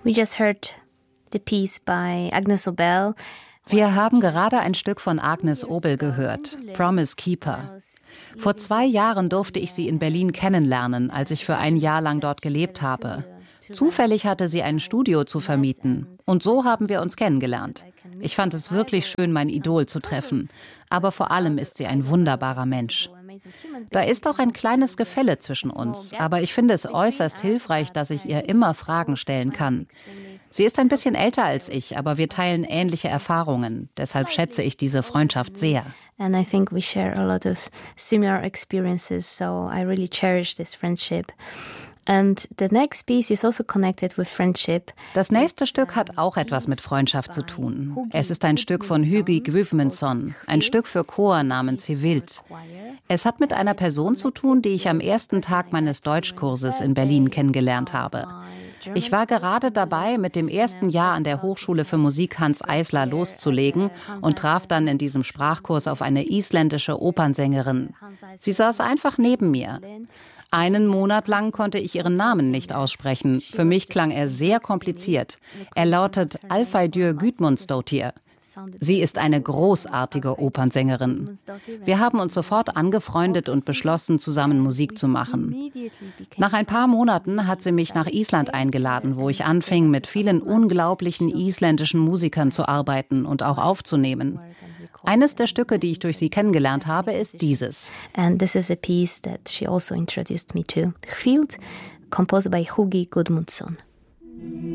We just heard the piece by Agnes Obel. Wir haben gerade ein Stück von Agnes Obel gehört, Promise Keeper. Vor 2 Jahren durfte ich sie in Berlin kennenlernen, als ich für ein Jahr lang dort gelebt habe. Zufällig hatte sie ein Studio zu vermieten. Und so haben wir uns kennengelernt. Ich fand es wirklich schön, mein Idol zu treffen. Aber vor allem ist sie ein wunderbarer Mensch. Da ist auch ein kleines Gefälle zwischen uns. Aber ich finde es äußerst hilfreich, dass ich ihr immer Fragen stellen kann. Sie ist ein bisschen älter als ich, aber wir teilen ähnliche Erfahrungen. Deshalb schätze ich diese Freundschaft sehr. And I think we share a lot of similar experiences, so I really cherish this friendship. And the next piece is also connected with friendship. Das nächste Stück hat auch etwas mit Freundschaft zu tun. Es ist ein Stück von Hugi Gudmundsson, ein Stück für Chor namens Hivild. Es hat mit einer Person zu tun, die ich am ersten Tag meines Deutschkurses in Berlin kennengelernt habe. Ich war gerade dabei, mit dem ersten Jahr an der Hochschule für Musik Hanns Eisler loszulegen und traf dann in diesem Sprachkurs auf eine isländische Opernsängerin. Sie saß einfach neben mir. 1 Monat lang konnte ich ihren Namen nicht aussprechen. Für mich klang er sehr kompliziert. Er lautet Alfeidur Gudmundsdóttir. Sie ist eine großartige Opernsängerin. Wir haben uns sofort angefreundet und beschlossen, zusammen Musik zu machen. Nach ein paar Monaten hat sie mich nach Island eingeladen, wo ich anfing, mit vielen unglaublichen isländischen Musikern zu arbeiten und auch aufzunehmen. Eines der Stücke, die ich durch sie kennengelernt habe, ist dieses. And this is a piece that she also introduced me to. Hivild, composed by Hugi Gudmundsson.